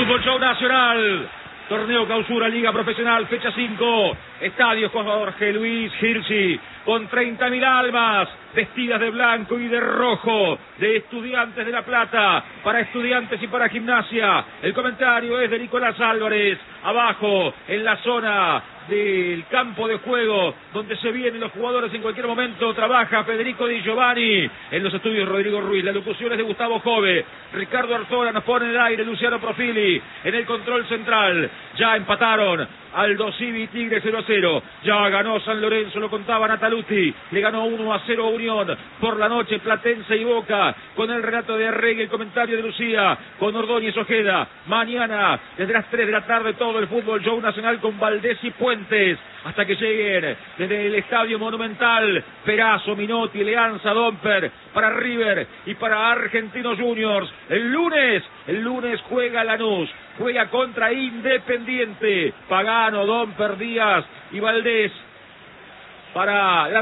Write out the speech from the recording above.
Fútbol Show Nacional. Torneo Clausura, Liga Profesional, fecha 5. Estadio Jorge Luis Hirschi, con 30.000 almas vestidas de blanco y de rojo, de Estudiantes de La Plata, para Estudiantes y para Gimnasia. El comentario es de Nicolás Álvarez. Abajo, en la zona del campo de juego, donde se vienen los jugadores en cualquier momento, trabaja Federico Di Giovanni. En los estudios, Rodrigo Ruiz. La locución es de Gustavo Jove. Ricardo Artola nos pone en el aire, Luciano Profili en el control central. Ya empataron Aldo Civi, Tigre 0-0. Ya ganó San Lorenzo, lo contaba Nataluti. Le ganó 1-0 a Unión. Por la noche, Platense y Boca, con el relato de Arregui, el comentario de Lucía, con Ordóñez Ojeda. Mañana, desde las 3 de la tarde, todo el Fútbol Show Nacional con Valdés y Puentes, hasta que lleguen desde el Estadio Monumental Perazo, Minotti, Leanza, Domper, para River y para Argentinos Juniors. El lunes juega Lanús, juega contra Independiente. Pagano, Domper, Díaz y Valdés para la